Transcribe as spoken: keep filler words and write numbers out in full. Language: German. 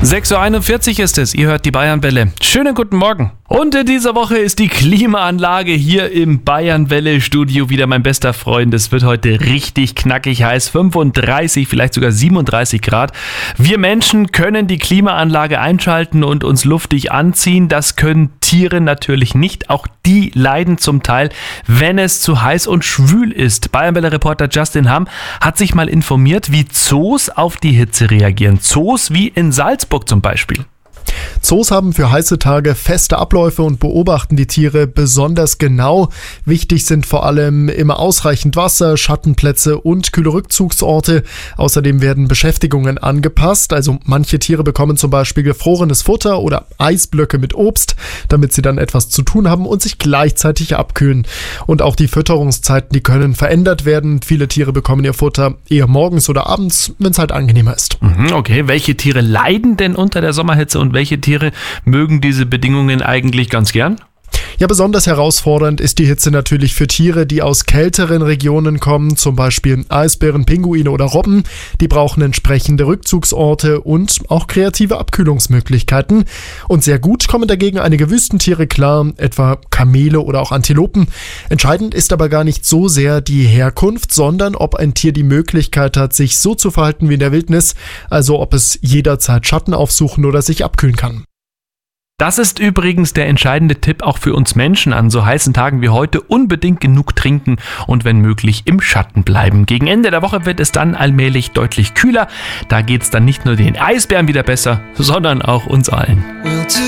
sechs Uhr einundvierzig ist es, ihr hört die Bayernwelle. Schönen guten Morgen. Und in dieser Woche ist die Klimaanlage hier im Bayernwelle-Studio wieder mein bester Freund. Es wird heute richtig knackig heiß, fünfunddreißig, vielleicht sogar siebenunddreißig Grad. Wir Menschen können die Klimaanlage einschalten und uns luftig anziehen. Das können Tiere natürlich nicht. Auch die leiden zum Teil, wenn es zu heiß und schwül ist. Bayernwelle-Reporter Justin Hamm hat sich mal informiert, wie Zoos auf die Hitze reagieren. Zoos wie in Salzburg zum Beispiel. Zoos haben für heiße Tage feste Abläufe und beobachten die Tiere besonders genau. Wichtig sind vor allem immer ausreichend Wasser, Schattenplätze und kühle Rückzugsorte. Außerdem werden Beschäftigungen angepasst. Also manche Tiere bekommen zum Beispiel gefrorenes Futter oder Eisblöcke mit Obst, damit sie dann etwas zu tun haben und sich gleichzeitig abkühlen. Und auch die Fütterungszeiten, die können verändert werden. Viele Tiere bekommen ihr Futter eher morgens oder abends, wenn es halt angenehmer ist. Okay, welche Tiere leiden denn unter der Sommerhitze und welche Tiere mögen diese Bedingungen eigentlich ganz gern? Ja, besonders herausfordernd ist die Hitze natürlich für Tiere, die aus kälteren Regionen kommen, zum Beispiel Eisbären, Pinguine oder Robben. Die brauchen entsprechende Rückzugsorte und auch kreative Abkühlungsmöglichkeiten. Und sehr gut kommen dagegen einige Wüstentiere klar, etwa Kamele oder auch Antilopen. Entscheidend ist aber gar nicht so sehr die Herkunft, sondern ob ein Tier die Möglichkeit hat, sich so zu verhalten wie in der Wildnis, also ob es jederzeit Schatten aufsuchen oder sich abkühlen kann. Das ist übrigens der entscheidende Tipp auch für uns Menschen an so heißen Tagen wie heute. Unbedingt genug trinken und wenn möglich im Schatten bleiben. Gegen Ende der Woche wird es dann allmählich deutlich kühler. Da geht es dann nicht nur den Eisbären wieder besser, sondern auch uns allen.